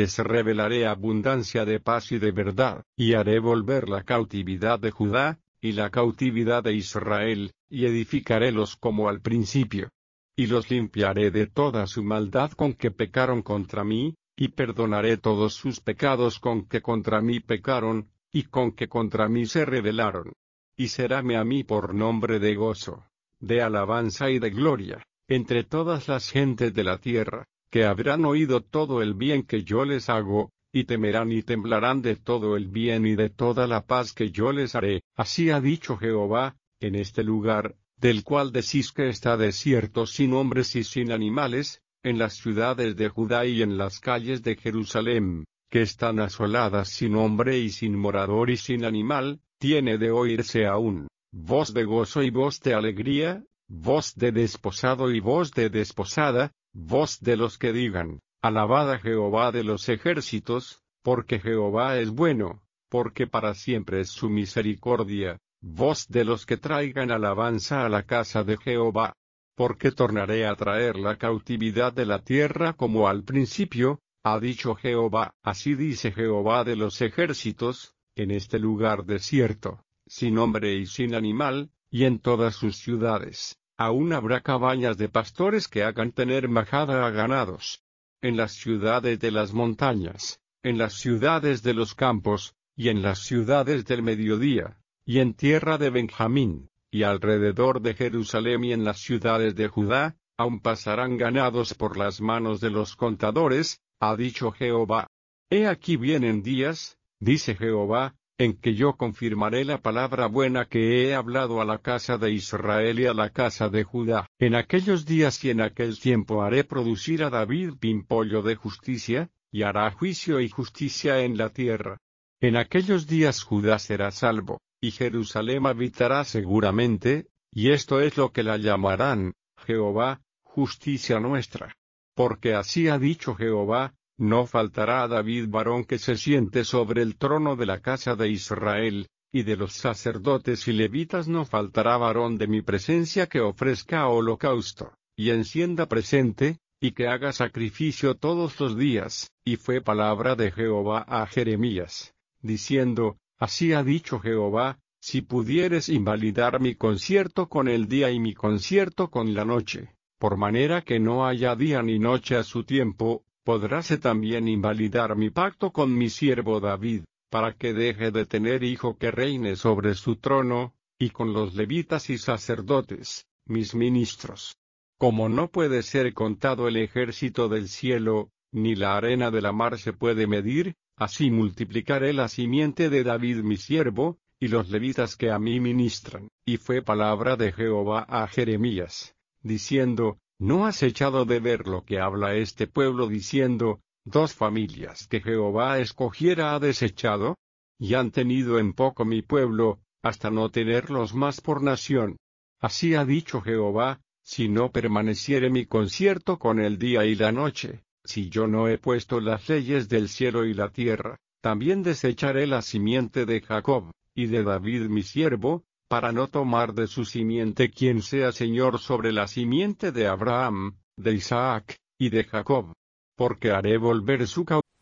les revelaré abundancia de paz y de verdad, y haré volver la cautividad de Judá, y la cautividad de Israel, y edificarélos como al principio. Y los limpiaré de toda su maldad con que pecaron contra mí, y perdonaré todos sus pecados con que contra mí pecaron, y con que contra mí se rebelaron. Y seráme a mí por nombre de gozo, de alabanza y de gloria, entre todas las gentes de la tierra, que habrán oído todo el bien que yo les hago, y temerán y temblarán de todo el bien y de toda la paz que yo les haré. Así ha dicho Jehová, en este lugar, del cual decís que está desierto sin hombres y sin animales, en las ciudades de Judá y en las calles de Jerusalén, que están asoladas sin hombre y sin morador y sin animal, tiene de oírse aún voz de gozo y voz de alegría, voz de desposado y voz de desposada, voz de los que digan, alabad a Jehová de los ejércitos, porque Jehová es bueno, porque para siempre es su misericordia, voz de los que traigan alabanza a la casa de Jehová. Porque tornaré a traer la cautividad de la tierra como al principio, ha dicho Jehová. Así dice Jehová de los ejércitos, en este lugar desierto, sin hombre y sin animal, y en todas sus ciudades, aún habrá cabañas de pastores que hagan tener majada a ganados. En las ciudades de las montañas, en las ciudades de los campos, y en las ciudades del mediodía, y en tierra de Benjamín, y alrededor de Jerusalén y en las ciudades de Judá, aún pasarán ganados por las manos de los contadores, ha dicho Jehová. He aquí vienen días, dice Jehová, en que yo confirmaré la palabra buena que he hablado a la casa de Israel y a la casa de Judá. En aquellos días y en aquel tiempo haré producir a David pimpollo de justicia, y hará juicio y justicia en la tierra. En aquellos días Judá será salvo, y Jerusalén habitará seguramente, y esto es lo que la llamarán, Jehová, justicia nuestra. Porque así ha dicho Jehová, no faltará a David varón que se siente sobre el trono de la casa de Israel, y de los sacerdotes y levitas no faltará varón de mi presencia que ofrezca holocausto, y encienda presente, y que haga sacrificio todos los días. Y fue palabra de Jehová a Jeremías, diciendo, así ha dicho Jehová, si pudieres invalidar mi concierto con el día y mi concierto con la noche, por manera que no haya día ni noche a su tiempo, podráse también invalidar mi pacto con mi siervo David, para que deje de tener hijo que reine sobre su trono, y con los levitas y sacerdotes, mis ministros. Como no puede ser contado el ejército del cielo, ni la arena de la mar se puede medir, así multiplicaré la simiente de David mi siervo, y los levitas que a mí ministran. Y fue palabra de Jehová a Jeremías, diciendo, ¿no has echado de ver lo que habla este pueblo diciendo, dos familias que Jehová escogiera ha desechado? Y han tenido en poco mi pueblo, hasta no tenerlos más por nación. Así ha dicho Jehová, si no permaneciere mi concierto con el día y la noche, si yo no he puesto las leyes del cielo y la tierra, también desecharé la simiente de Jacob, y de David mi siervo, para no tomar de su simiente quien sea señor sobre la simiente de Abraham, de Isaac, y de Jacob. Porque haré volver su